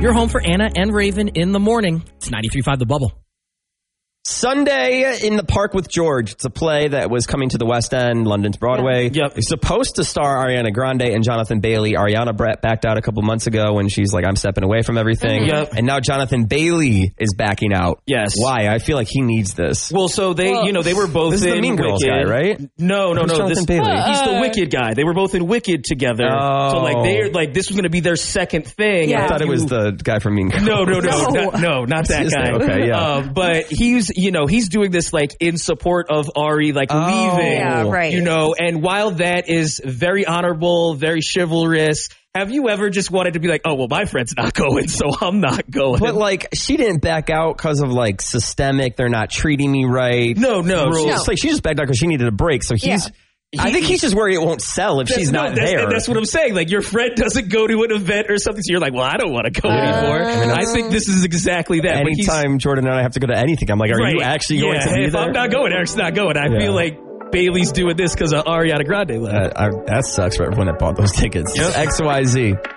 Your home for Anna and Raven in the morning. It's 93.5 The Bubble. Sunday in the Park with George. It's a play that was coming to the West End, London's Broadway. Yep. It's supposed to star Ariana Grande and Jonathan Bailey. Ariana backed out a couple months ago when she's like, I'm stepping away from everything. Yep. And now Jonathan Bailey is backing out. Yes. Why? I feel like he needs this. Well, so they were both This is the Mean Girls guy, right? No. Jonathan Bailey? He's the Wicked guy. They were both in Wicked together. Oh. So this was going to be their second thing. Yeah. I thought it was the guy from Mean Girls. No, not that guy. Okay, yeah. But he's doing this like in support of Ari, like leaving. Yeah, right. And while that is very honorable, very chivalrous, have you ever just wanted to be like, oh, well, my friend's not going, so I'm not going? But like, she didn't back out because of like systemic, they're not treating me right. No. It's like she just backed out because she needed a break. So he's... I think he's just worried it won't sell if she's not there. That's what I'm saying. Like, your friend doesn't go to an event or something, so you're like, well, I don't want to go anymore. I think this is exactly that. Anytime Jordan and I have to go to anything, I'm like, are you actually going to be if there? I'm not going, Eric's not going. I feel like Bailey's doing this because of Ariana Grande left. That sucks for everyone that bought those tickets. Yep. XYZ.